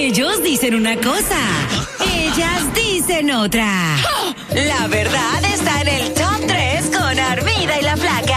Ellos dicen una cosa, ellas dicen otra. La verdad está en el Top 3 con Armida y la Flaca.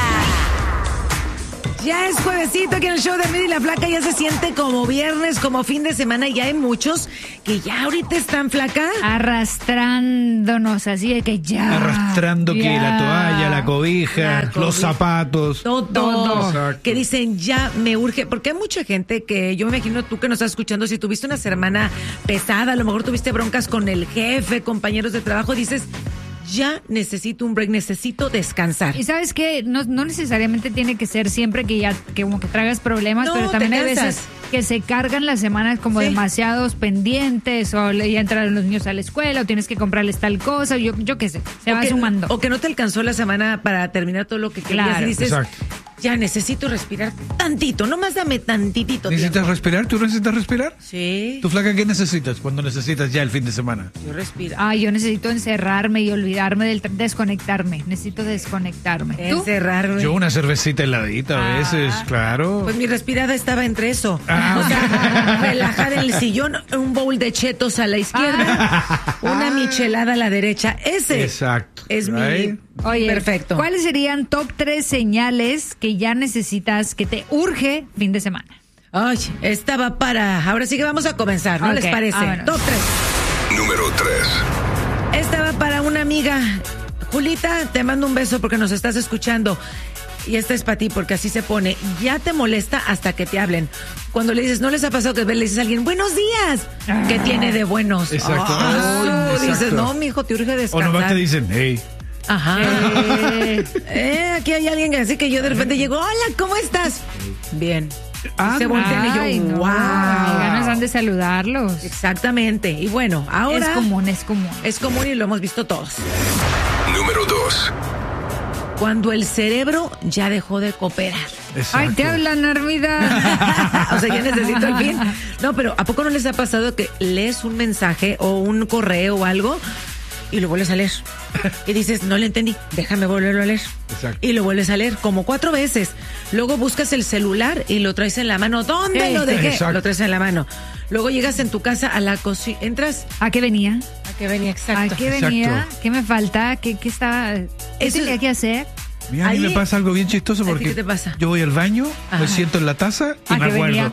Ya es juevesito aquí en el show de Armida y la Flaca, ya se siente como viernes, como fin de semana, y ya hay muchos que ya ahorita están, Flaca, arrastrándonos, así de que ya. Arrastrando que la toalla, la cobija, los zapatos. todo. Exacto. Que dicen, ya me urge, porque hay mucha gente que, yo me imagino tú que nos estás escuchando, si tuviste una semana pesada, a lo mejor tuviste broncas con el jefe, compañeros de trabajo, dices, ya necesito un break, necesito descansar. Y sabes que no necesariamente tiene que ser siempre que ya que como que tragas problemas, No, pero también te hay cansas. veces que se cargan las semanas como Sí. demasiados pendientes, o ya entran los niños a la escuela, o tienes que comprarles tal cosa, yo qué sé, se va sumando. O que no te alcanzó la semana para terminar todo lo que querías, Claro. y dices, Exacto. ya necesito respirar tantito, nomás dame tantitito ¿Necesitas tiempo. respirar? ¿Tú necesitas respirar? Sí, ¿Tu Flaca qué necesitas cuando necesitas ya el fin de semana? yo respiro. Yo necesito encerrarme y olvidarme desconectarme. Necesito desconectarme. ¿Tú? Encerrarme. Yo una cervecita heladita a veces, claro. Pues mi respirada estaba entre eso. Ah, O sea, relajada en el sillón, un bowl de chetos a la izquierda, una michelada a la derecha. Ese Exacto. es Right. mi Oye, perfecto. ¿cuáles serían top 3 señales que ya necesitas, que te urge fin de semana? Ay, estaba para... Ahora sí que vamos a comenzar, ¿no Ok, les parece? vámonos. Top 3. Número 3. Estaba para una amiga. Julita, te mando un beso porque nos estás escuchando. Y esta es para ti porque así se pone. Ya te molesta hasta que te hablen. Cuando le dices, ¿no les ha pasado que le dices a alguien, buenos días? ¿Qué tiene de buenos? Exacto. Dices, Exacto. no, mijo, te urge O descansar. nomás te dicen, hey. Ajá. Aquí hay alguien así que yo de repente llego, hola, ¿cómo estás? Bien. Y se voltean y yo, Ay, no, wow. ganas han de saludarlos. Exactamente. Y bueno, ahora... Es común. Es común y lo hemos visto todos. Número 2. Cuando el cerebro ya dejó de cooperar. Exacto. Ay, te hablan, Armida. O sea, ya necesito el fin. No, pero ¿a poco no les ha pasado que lees un mensaje o un correo o algo y lo vuelves a leer? Y dices, no le entendí, déjame volverlo a leer. Exacto. Y lo vuelves a leer como 4 veces. Luego buscas el celular y lo traes en la mano. ¿Dónde Sí. lo dejé? Exacto. Lo traes en la mano. Luego llegas en tu casa a la cocina. Entras. ¿A qué venía? ¿A qué venía? ¿A Exacto. qué venía? ¿Qué me falta? ¿Qué estaba? ¿Qué Eso- tenía que hacer? Mira, a mí Ahí- me pasa algo bien chistoso ¿A ti porque qué te pasa? yo voy al baño, Ajá. me siento en la taza y ¿A me qué venía?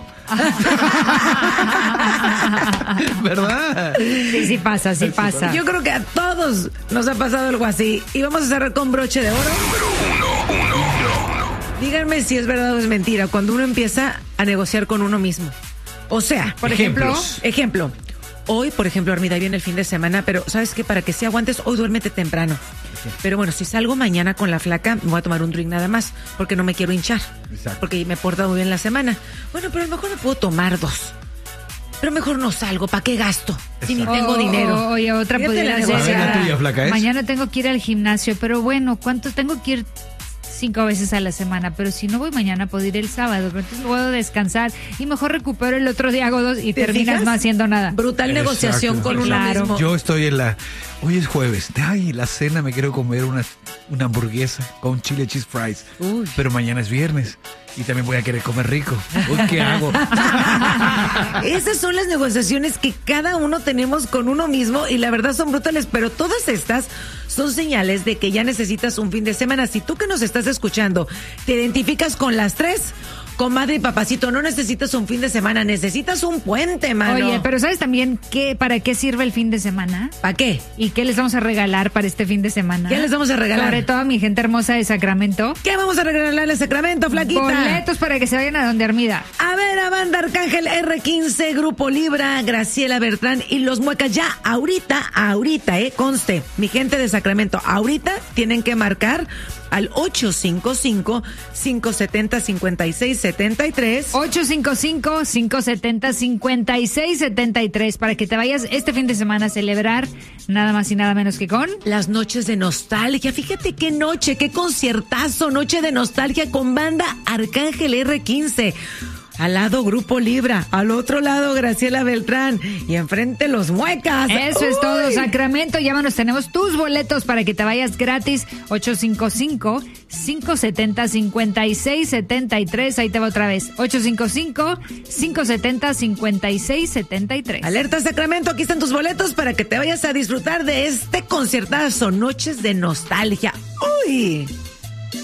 acuerdo. ¿Verdad? Sí pasa. Yo creo que a todos nos ha pasado algo así. Y vamos a cerrar con broche de oro. Número 1. Díganme si es verdad o es mentira cuando uno empieza a negociar con uno mismo. O sea, por Ejemplos. ejemplo, hoy, por ejemplo, Armida, viene el fin de semana, pero ¿sabes qué? Para que sí aguantes, hoy duérmete temprano. Pero bueno, si salgo mañana con la Flaca, me voy a tomar un drink nada más, porque no me quiero hinchar. Exacto. Porque me he portado muy bien la semana. Bueno, pero a lo mejor me puedo tomar 2. Pero mejor no salgo, ¿para qué gasto? Si ni tengo dinero. Oye, otra Fíjate pudiera la ser. negociada. A ver, la tuya, Flaca, ¿es? Mañana tengo que ir al gimnasio, pero bueno, ¿cuánto tengo que ir? 5 veces a la semana, pero si no voy mañana puedo ir el sábado, pero entonces puedo descansar y mejor recupero el otro día, hago 2 y ¿Te terminas fijas? no haciendo nada. Brutal Exacto. negociación con uno Claro. mismo. Yo estoy en la... Hoy es jueves. Ay, la cena me quiero comer una hamburguesa con chile cheese fries. Uy. Pero mañana es viernes y también voy a querer comer rico. Uy, ¿qué hago? Esas son las negociaciones que cada uno tenemos con uno mismo y la verdad son brutales, pero todas estas son señales de que ya necesitas un fin de semana. Si tú que nos estás escuchando te identificas con las 3, comadre y papacito, no necesitas un fin de semana, necesitas un puente, mano. Oye, pero ¿sabes también para qué sirve el fin de semana? ¿Para qué? ¿Y qué les vamos a regalar para este fin de semana? ¿Qué les vamos a regalar? Sobre todo a mi gente hermosa de Sacramento. ¿Qué vamos a regalarle a Sacramento, Flaquita? Boletos para que se vayan a donde Armida. A ver, a banda Arcángel R15, Grupo Libra, Graciela Bertrán y Los Muecas. Ya, ahorita, conste, mi gente de Sacramento, ahorita tienen que marcar al 855-570-5673. 855-570-5673 para que te vayas este fin de semana a celebrar nada más y nada menos que con... Las noches de nostalgia. Fíjate qué noche, qué conciertazo, noche de nostalgia con banda Arcángel R15. Al lado Grupo Libra, al otro lado Graciela Beltrán y enfrente los Muecas. Eso es todo, Sacramento. Llámanos, tenemos tus boletos para que te vayas gratis. 855-570-5673. Ahí te va otra vez. 855-570-5673. Alerta Sacramento, aquí están tus boletos para que te vayas a disfrutar de este concertazo, Noches de Nostalgia. ¡Uy!